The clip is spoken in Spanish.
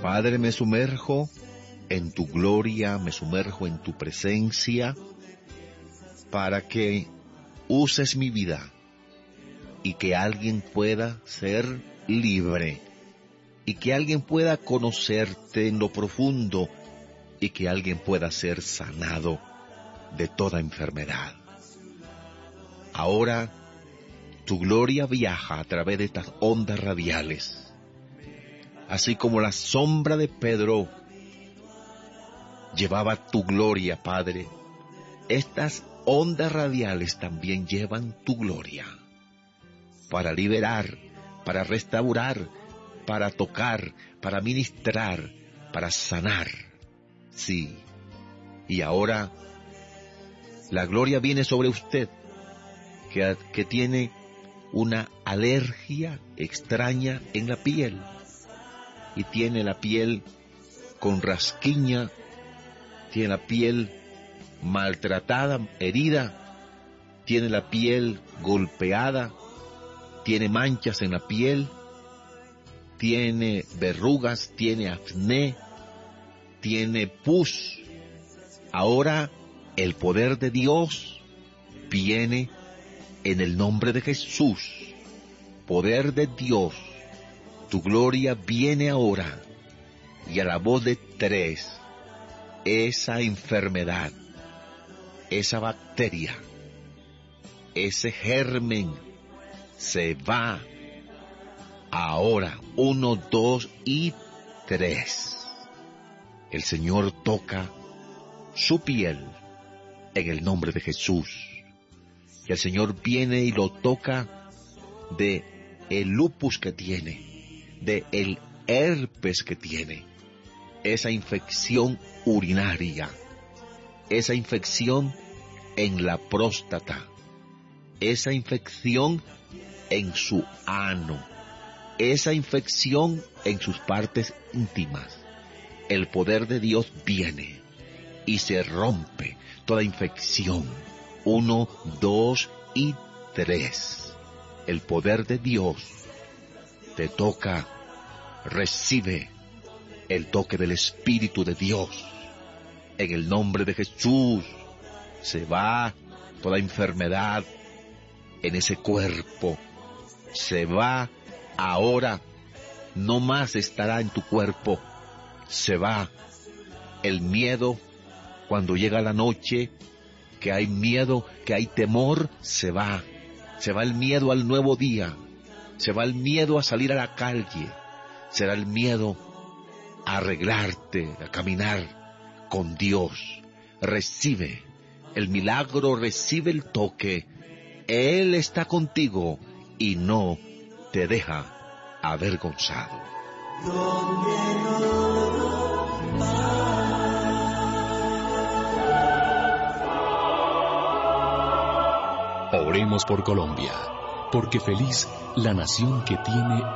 Padre, me sumerjo en tu gloria, me sumerjo en tu presencia, para que uses mi vida y que alguien pueda ser libre, y que alguien pueda conocerte en lo profundo, y que alguien pueda ser sanado de toda enfermedad. Ahora, tu gloria viaja a través de estas ondas radiales, así como la sombra de Pedro llevaba tu gloria, Padre. Estas ondas radiales también llevan tu gloria, para liberar, para restaurar, para tocar, para ministrar, para sanar. Sí, y ahora la gloria viene sobre usted, que tiene una alergia extraña en la piel, y tiene la piel con rasquiña, tiene la piel maltratada, herida, tiene la piel golpeada, tiene manchas en la piel, tiene verrugas, tiene acné, tiene pus. Ahora el poder de Dios viene en el nombre de Jesús. Poder de Dios, tu gloria viene ahora, y a la voz de 3, esa enfermedad, esa bacteria, ese germen se va ahora. 1, 2 y 3. El Señor toca su piel en el nombre de Jesús. Y el Señor viene y lo toca de el lupus que tiene, de el herpes que tiene, esa infección urinaria, esa infección en la próstata, esa infección en su ano, esa infección en sus partes íntimas. El poder de Dios viene y se rompe toda infección. 1, 2 y 3. El poder de Dios te toca. Recibe el toque del Espíritu de Dios. En el nombre de Jesús se va toda enfermedad en ese cuerpo. Se va ahora. No más estará en tu cuerpo. Se va el miedo cuando llega la noche, que hay miedo, que hay temor. Se va el miedo al nuevo día, se va el miedo a salir a la calle, será el miedo a arreglarte, a caminar con Dios. Recibe el milagro, recibe el toque. Él está contigo y no te deja avergonzado. Oremos por Colombia, porque feliz la nación que tiene